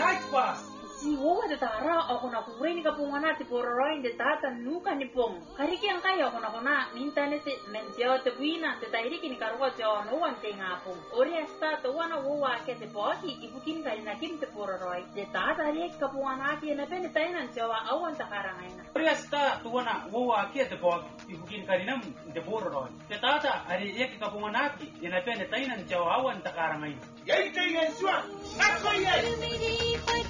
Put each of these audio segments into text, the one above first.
right pa. Si wowa de tara ako na kuring ka pungana ti pororoin de tata nuka ni pong. Kariki ang kaya ako na kuna minta ne te menteo te buina te tairi kini karwa te ono wan te ngapong. Ori asta to wana wowa ke te poki ibukin kali na kim te pororoi. De tata ri ka pungana ki na pene tainan jawa awan ta karangaina. Ori asta to wana wowa ke te poki ibukin kali nam te pororoi. Te tata ari ek ka punganaki ina pene tainan jawa awan ta karangaina. Yai te yeswa. Nako yai.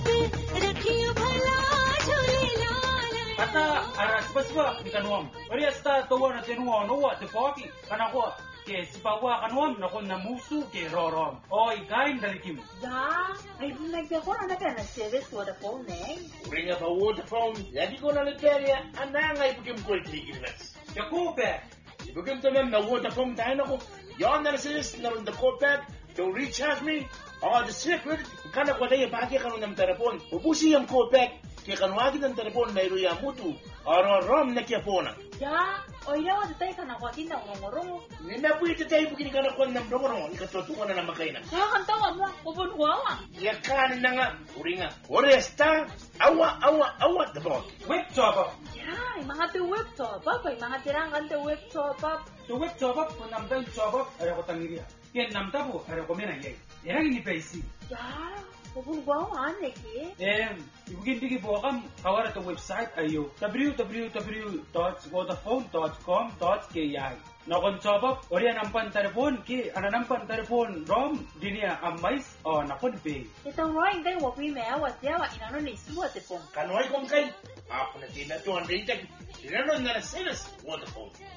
Kata aras baswa di kanuam. Ori asta to wana te nuwa noa te poki kana ko ke sipawa kanuam na kon na musu ke rorom. Oi kain dari kim. Ya, ay bunag ko na kana service for the phone eh. Ringa pa waterphone. Lagi ko na leteria ananga ibukim ko itigilnas. Ya kupe. Ibukim to na waterphone tayo na ko. Yon na sis na the copet to recharge me. Oh, the secret kana ko tayo pagi kanu ng telepon. Ubusi yung copet. Kaya kanwagin ng telepon na iruya mutu. Rom na kya pona. Ya, oira wa tay kana kwa kinda ngorong. Nina puwede tayo bukini ka na kwan ng bromorong. Ikatutukan na namakay na. Ya kan tawa mo kupun wawa. Yakan na nga. Uri nga. Oresta. Awa. Dabog. Whip chopper. Ya, mga te web top up, mga tirang kan te web top up. To whip chopper ko namdal chopper ay ko tangiria. Ken namta po ay ko mena yai. Era ni paisi. Ya, kupun wawa ane ki. Ibukin digi po kam kawara to website ayo www.vodafone.com.ki. Nakon chopper ori anampan telepon ki ananampan telepon rom dinia amais o nakon pe. Itong roing kay wapi mewa tiawa inano ni suwa te pong. Kanoy kong kay. Ako na tinatuan rin tag. Sinanon na na sinas. Waterphone.